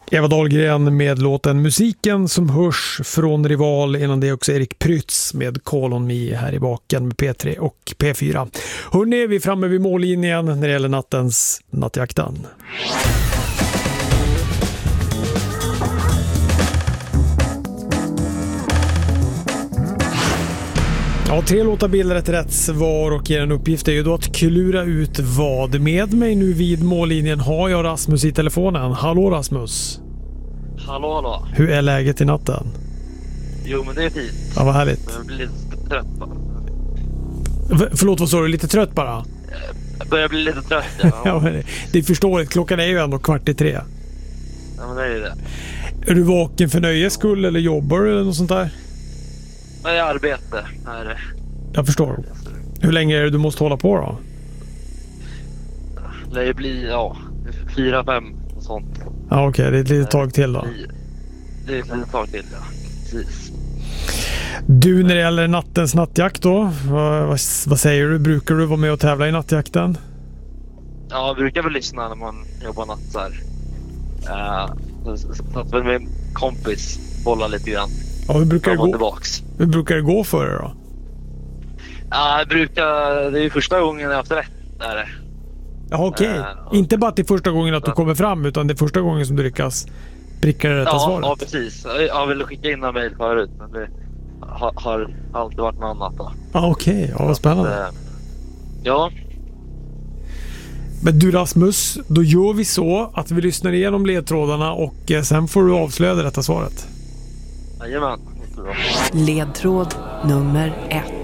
Eva Dahlgren med låten Musiken som hörs från Rival, innan det också Erik Prytz med Call on Me här i baken med P3 och P4. Hörrni, är vi framme vid mållinjen när det gäller nattens nattjakten. Ja, 3 låtar bildar ett rätt svar och er uppgift är ju då att klura ut vad. Med mig nu vid mållinjen har jag Rasmus i telefonen. Hallå Rasmus. Hallå. Hur är läget i natten? Jo, men det är fint. Ja, vad härligt. Jag blir lite trött bara. Förlåt, vad sa du? Lite trött bara? Jag börjar bli lite trött, ja. Ja, men det är förståeligt. Klockan är ju ändå 2:45. Ja, men det är ju det. Är du vaken för nöjes skull eller jobbar du eller något sånt där? Jag är arbete. Här. Jag förstår. Hur länge är det du måste hålla på då? Det blir, 4-5 och sånt. Ja, okej. Det är ett litet tag till då. Det är ett litet tag till, ja. Precis. Du, när det gäller nattens nattjakt då, vad säger du? Brukar du vara med och tävla i nattjakten? Ja, jag brukar väl lyssna när man jobbar natt så här. Så att min kompis bollar lite grann. Ja, hur brukar det gå för er då? Ja, det är ju första gången jag har haft rätt där. Ja, okej. Inte bara till första gången att du kommer fram, utan det är första gången som du lyckas pricka det rätta svaret. Ja, precis. Jag ville skicka in en mejl förut, men det har alltid varit något annat då. Ja, okej. Ja, vad spännande. Ja. Men du Rasmus, då gör vi så att vi lyssnar igenom ledtrådarna och sen får du avslöja det rätta svaret. Jajamän. Ledtråd nummer 1.